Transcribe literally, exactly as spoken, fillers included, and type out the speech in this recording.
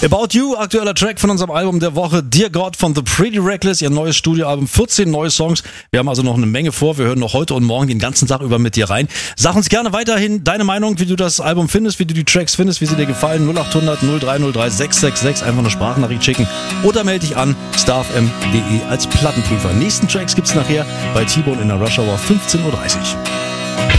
About You, aktueller Track von unserem Album der Woche, Dear God von The Pretty Reckless, ihr neues Studioalbum, vierzehn neue Songs. Wir haben also noch eine Menge vor, wir hören noch heute und morgen den ganzen Tag über mit dir rein. Sag uns gerne weiterhin deine Meinung, wie du das Album findest, wie du die Tracks findest, wie sie dir gefallen. null acht hundert null drei null drei sechs sechs sechs, einfach eine Sprachnachricht schicken oder melde dich an, starfm punkt de als Plattenprüfer. Nächsten Tracks gibt's nachher bei T-Bone in der Rush Hour fünfzehn Uhr dreißig.